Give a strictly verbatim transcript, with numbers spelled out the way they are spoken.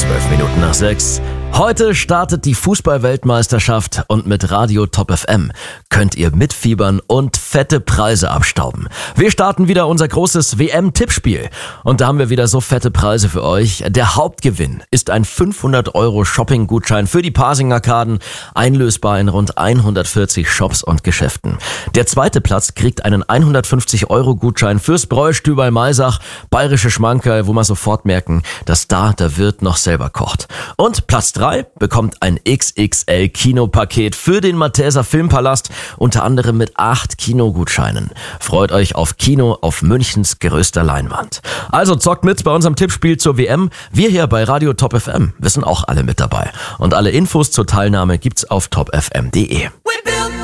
Zwölf Minuten nach sechs. Heute startet die Fußball-Weltmeisterschaft und mit Radio Top F M könnt ihr mitfiebern und fette Preise abstauben. Wir starten wieder unser großes W M-Tippspiel und da haben wir wieder so fette Preise für euch. Der Hauptgewinn ist ein fünfhundert Euro Shopping-Gutschein für die Pasing-Arkaden, einlösbar in rund hundertvierzig Shops und Geschäften. Der zweite Platz kriegt einen hundertfünfzig Euro Gutschein fürs Bräustüberl Maisach, bayerische Schmankerl, wo man sofort merken, dass da der Wirt noch selber kocht. Und Platz drei bekommt ein X X L-Kinopaket für den Malteser Filmpalast, unter anderem mit acht Kinogutscheinen. Freut euch auf Kino auf Münchens größter Leinwand. Also zockt mit bei unserem Tippspiel zur W M. Wir hier bei Radio Top F M, wir sind auch alle mit dabei. Und alle Infos zur Teilnahme gibt's auf top f m punkt d e.